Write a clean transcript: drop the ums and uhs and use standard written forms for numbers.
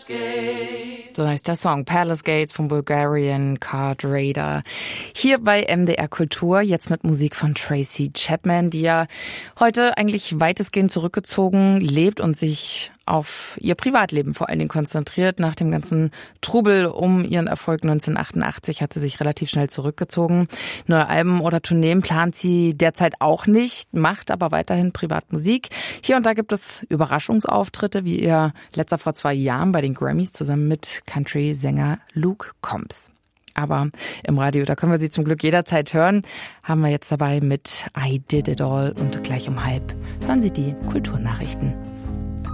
So heißt der Song Palace Gates vom Bulgarian Card Raider. Hier bei MDR Kultur, jetzt mit Musik von Tracy Chapman, die ja heute eigentlich weitestgehend zurückgezogen lebt und sich auf ihr Privatleben vor allen Dingen konzentriert. Nach dem ganzen Trubel um ihren Erfolg 1988 hat sie sich relativ schnell zurückgezogen. Neue Alben oder Tourneen plant sie derzeit auch nicht, macht aber weiterhin Privatmusik. Hier und da gibt es Überraschungsauftritte, wie ihr letzter vor 2 Jahren bei den Grammys zusammen mit Country-Sänger Luke Combs. Aber im Radio, da können wir sie zum Glück jederzeit hören, haben wir jetzt dabei mit I Did It All und gleich um 12:30 hören Sie die Kulturnachrichten.